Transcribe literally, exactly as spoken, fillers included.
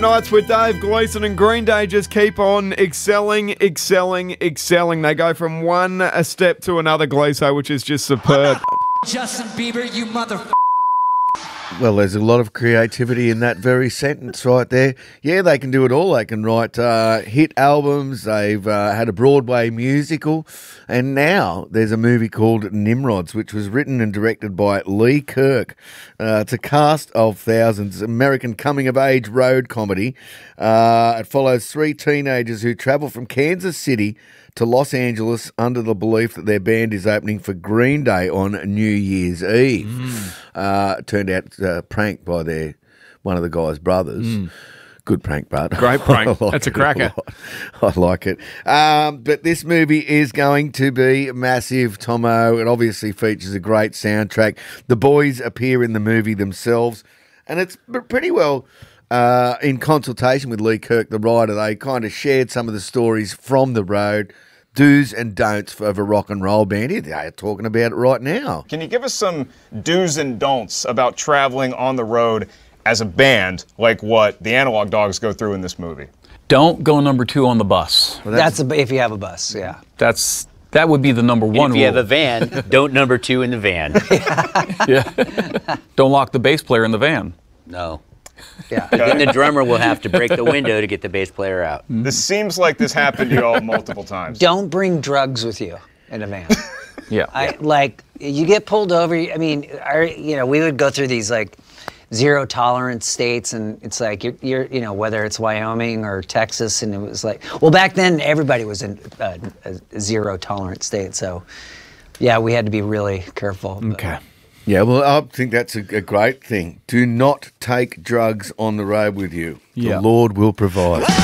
Nights with Dave Gleeson, and Green Day just keep on excelling, excelling, excelling. They go from one a step to another, Gleeso, which is just superb. Justin Bieber, you motherfucker. Well, there's a lot of creativity in that very sentence right there. Yeah, they can do it all. They can write uh, hit albums. They've uh, had a Broadway musical. And now there's a movie called Nimrods, which was written and directed by Lee Kirk. Uh, it's a cast of thousands, American coming-of-age road comedy. Uh, it follows three teenagers who travel from Kansas City to Los Angeles under the belief that their band is opening for Green Day on New Year's Eve. Mm. Uh, it turned out uh, pranked by their one of the guy's brothers. Mm. Good prank, bud. Great prank. like That's a cracker. A I like it. Um, but this movie is going to be massive, Tomo. It obviously features a great soundtrack. The boys appear in the movie themselves, and it's pretty well... Uh, in consultation with Lee Kirk, the writer, they kind of shared some of the stories from the road, do's and don'ts of a rock and roll band. They're talking about it right now. Can you give us some do's and don'ts about traveling on the road as a band, like what the Analog Dogs go through in this movie? Don't go number two on the bus. Well, that's that's a, if you have a bus, yeah. That's that would be the number one and if you rule. have a van, don't number two in the van. Yeah. Don't lock the bass player in the van. No. Yeah. Then the drummer will have to break the window to get the bass player out. This seems like this happened to you all multiple times. Don't bring drugs with you in a van. Yeah. I, like, you get pulled over. I mean, our, you know, we would go through these, like, zero tolerance states, and it's like, you're, you're, you know, whether it's Wyoming or Texas, and it was like, well, back then, everybody was in uh, a zero tolerance state, so, yeah, we had to be really careful. Okay. But. Yeah, well, I think that's a, a great thing. Do not take drugs on the road with you. Yeah. The Lord will provide.